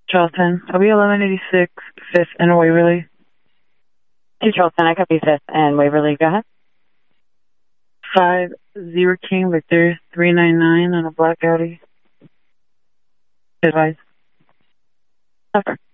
Charleston. I'll be 1186 5th and Waverly. Hey, Charleston, I copy 5th and Waverly. Go ahead. 50 King Victor 399 on a black Audi. Advice. Suffer.